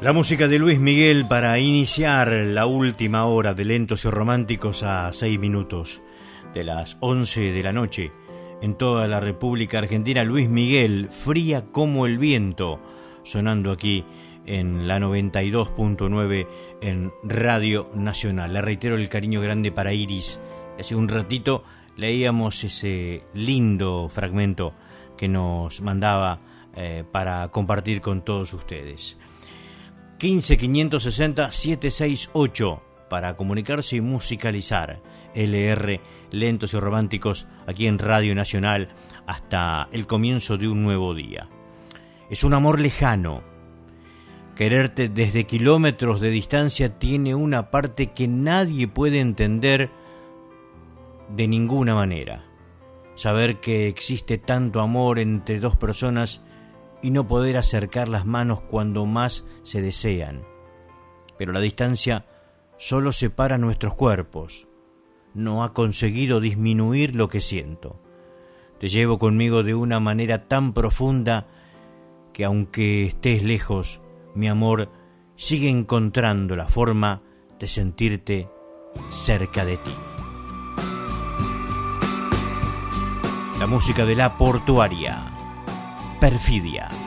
La música de Luis Miguel para iniciar la última hora de Lentos y Románticos a 6 minutos de las 11 de la noche. En toda la República Argentina, Luis Miguel, Fría como el viento, sonando aquí en la 92.9 en Radio Nacional. Le reitero el cariño grande para Iris. Hace un ratito leíamos ese lindo fragmento que nos mandaba para compartir con todos ustedes. 15 560 768 para comunicarse y musicalizar. LR, Lentos y Románticos, aquí en Radio Nacional, hasta el comienzo de un nuevo día. Es un amor lejano. Quererte desde kilómetros de distancia tiene una parte que nadie puede entender de ninguna manera. Saber que existe tanto amor entre dos personas y no poder acercar las manos cuando más se desean. Pero la distancia solo separa nuestros cuerpos. No ha conseguido disminuir lo que siento. Te llevo conmigo de una manera tan profunda que aunque estés lejos, mi amor sigue encontrando la forma de sentirte cerca de ti. La música de La Portuaria. Perfidia.